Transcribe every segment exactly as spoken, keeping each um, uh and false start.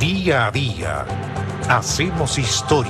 Día a día hacemos historia.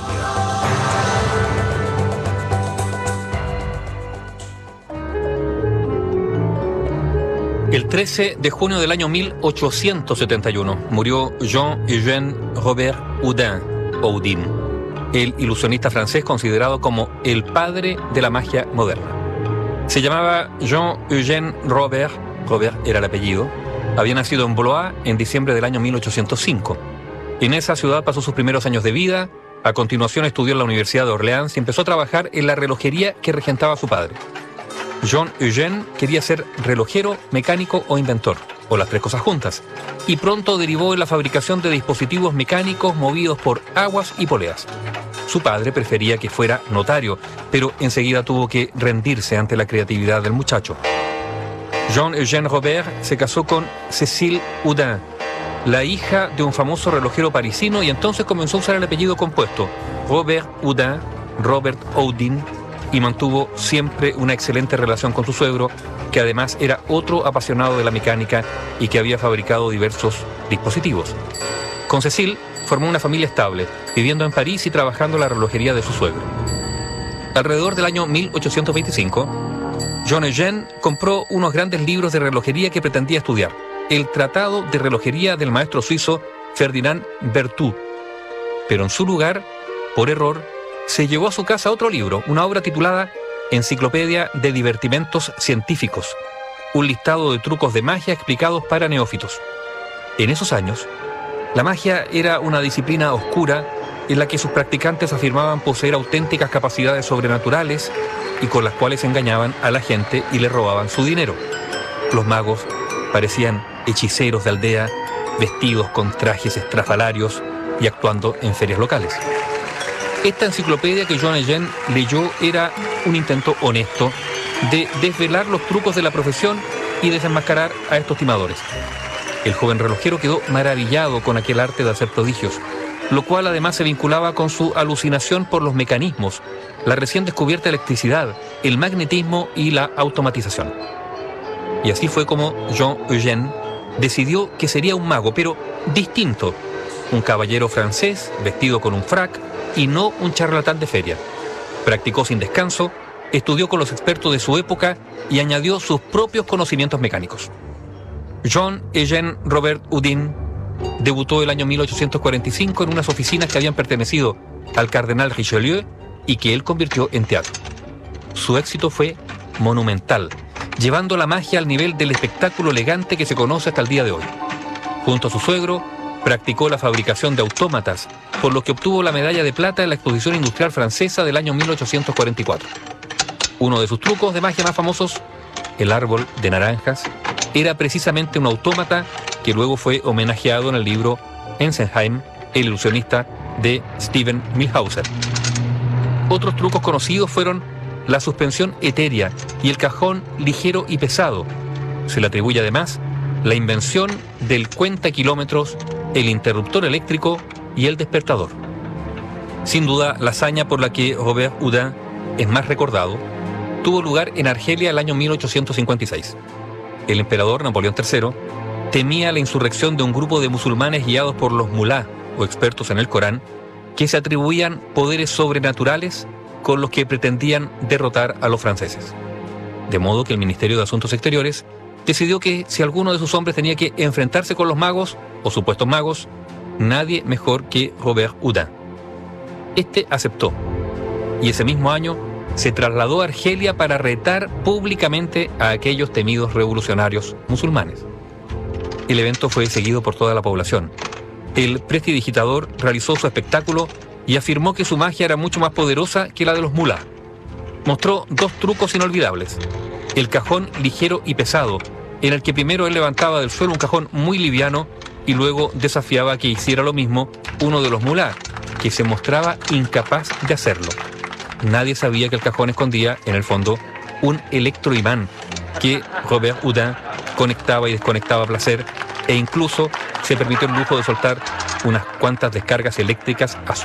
El trece de junio del año mil ochocientos setenta y uno murió Jean-Eugène Robert Houdin, o Houdin, el ilusionista francés considerado como el padre de la magia moderna. Se llamaba Jean-Eugène Robert, Robert era el apellido, había nacido en Blois en diciembre del año mil ochocientos cinco. En esa ciudad pasó sus primeros años de vida. A continuación estudió en la Universidad de Orleans y empezó a trabajar en la relojería que regentaba su padre. Jean-Eugène quería ser relojero, mecánico o inventor, o las tres cosas juntas, y pronto derivó en la fabricación de dispositivos mecánicos movidos por aguas y poleas. Su padre prefería que fuera notario, pero enseguida tuvo que rendirse ante la creatividad del muchacho. Jean-Eugène Robert se casó con Cécile Houdin, la hija de un famoso relojero parisino, y entonces comenzó a usar el apellido compuesto, Robert Houdin, Robert Houdin, y mantuvo siempre una excelente relación con su suegro, que además era otro apasionado de la mecánica y que había fabricado diversos dispositivos. Con Cécile formó una familia estable, viviendo en París y trabajando en la relojería de su suegro. Alrededor del año mil ochocientos veinticinco, Jean-Eugène compró unos grandes libros de relojería que pretendía estudiar: el Tratado de Relojería del maestro suizo Ferdinand Berthoud. Pero en su lugar, por error, se llevó a su casa otro libro, una obra titulada Enciclopedia de Divertimentos Científicos, un listado de trucos de magia explicados para neófitos. En esos años, la magia era una disciplina oscura en la que sus practicantes afirmaban poseer auténticas capacidades sobrenaturales y con las cuales engañaban a la gente y le robaban su dinero. Los magos parecían hechiceros de aldea, vestidos con trajes estrafalarios y actuando en ferias locales. Esta enciclopedia que Jean-Eugène leyó era un intento honesto de desvelar los trucos de la profesión y desenmascarar a estos timadores. El joven relojero quedó maravillado con aquel arte de hacer prodigios, lo cual además se vinculaba con su alucinación por los mecanismos, la recién descubierta electricidad, el magnetismo y la automatización. Y así fue como Jean-Eugène decidió que sería un mago, pero distinto, un caballero francés vestido con un frac y no un charlatán de feria. Practicó sin descanso, estudió con los expertos de su época y añadió sus propios conocimientos mecánicos. Jean-Eugène Robert Houdin debutó el año mil ochocientos cuarenta y cinco en unas oficinas que habían pertenecido al cardenal Richelieu y que él convirtió en teatro. Su éxito fue monumental, llevando la magia al nivel del espectáculo elegante que se conoce hasta el día de hoy. Junto a su suegro, practicó la fabricación de autómatas, por lo que obtuvo la medalla de plata en la Exposición Industrial Francesa del año mil ochocientos cuarenta y cuatro. Uno de sus trucos de magia más famosos, el árbol de naranjas, era precisamente un autómata que luego fue homenajeado en el libro Ensenheim, el ilusionista de Steven Milhauser. Otros trucos conocidos fueron la suspensión etérea y el cajón ligero y pesado. Se le atribuye además la invención del cuentakilómetros, el interruptor eléctrico y el despertador. Sin duda, la hazaña por la que Robert Houdin es más recordado tuvo lugar en Argelia el año mil ochocientos cincuenta y seis. El emperador Napoleón tercero temía la insurrección de un grupo de musulmanes guiados por los mulá, o expertos en el Corán, que se atribuían poderes sobrenaturales con los que pretendían derrotar a los franceses. De modo que el Ministerio de Asuntos Exteriores decidió que si alguno de sus hombres tenía que enfrentarse con los magos, o supuestos magos, nadie mejor que Robert Houdin. Este aceptó, y ese mismo año se trasladó a Argelia para retar públicamente a aquellos temidos revolucionarios musulmanes. El evento fue seguido por toda la población. El prestidigitador realizó su espectáculo y afirmó que su magia era mucho más poderosa que la de los mulá. Mostró dos trucos inolvidables: el cajón ligero y pesado, en el que primero él levantaba del suelo un cajón muy liviano y luego desafiaba a que hiciera lo mismo uno de los mulá, que se mostraba incapaz de hacerlo. Nadie sabía que el cajón escondía, en el fondo, un electroimán que Robert Houdin conectaba y desconectaba a placer, e incluso se permitió el lujo de soltar unas cuantas descargas eléctricas a su